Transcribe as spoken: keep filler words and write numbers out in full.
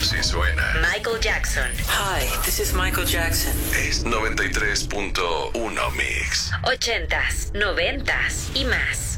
Así suena Michael Jackson. Hi, this is Michael Jackson. es noventa y tres punto uno Mix. Ochentas, noventas y más.